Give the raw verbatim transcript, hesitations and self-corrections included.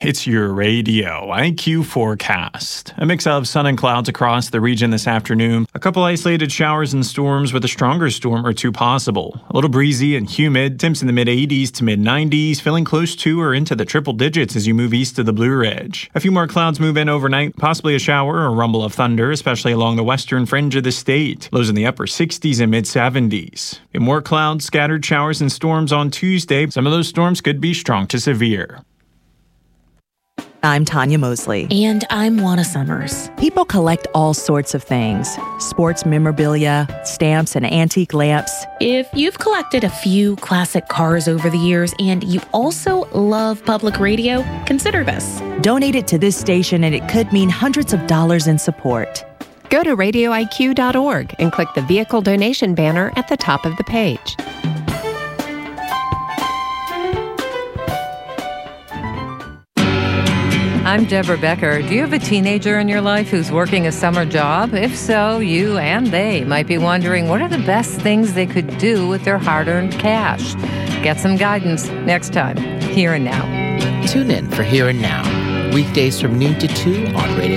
It's your radio I Q forecast. A mix of sun and clouds across the region this afternoon. A couple isolated showers and storms with a stronger storm or two possible. A little breezy and humid. Temps in the mid eighties to mid nineties, feeling close to or into the triple digits as you move east of the Blue Ridge. A few more clouds move in overnight, possibly a shower or rumble of thunder, especially along the western fringe of the state. Lows in the upper sixties and mid seventies. And more clouds, scattered showers and storms on Tuesday. Some of those storms could be strong to severe. I'm Tanya Mosley. And I'm Juana Summers. People collect all sorts of things. Sports memorabilia, stamps, and antique lamps. If you've collected a few classic cars over the years and you also love public radio, consider this. Donate it to this station and it could mean hundreds of dollars in support. Go to radio I Q dot org and click the vehicle donation banner at the top of the page. I'm Deborah Becker. Do you have a teenager in your life who's working a summer job? If so, you and they might be wondering what are the best things they could do with their hard-earned cash. Get some guidance next time, Here and Now. Tune in for Here and Now, weekdays from noon to two on Radio